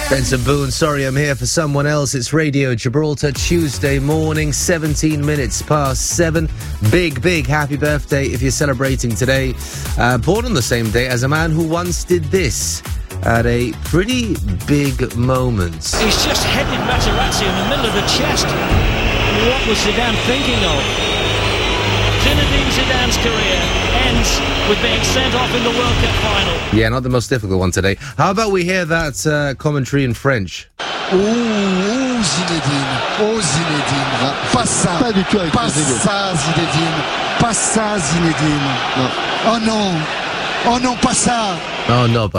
Benson Boone, sorry I'm here for someone else. It's Radio Gibraltar, Tuesday morning, 17 minutes past 7. Big happy birthday if you're celebrating today. Born on the same day as a man who once did this at a pretty big moment. He's just headed Materazzi in the middle of the chest. What was Zidane thinking of? Zinedine Zidane's career ends with being sent off in the World Cup final. Yeah, not the most difficult one today. How about we hear that commentary in French? Zinedine. Oh, Zinedine. Pas ça. Pas du tout avec Pas ça, Zinedine. Pas ça, Zinedine. Non. Oh non. Oh non, pas ça. Oh, no,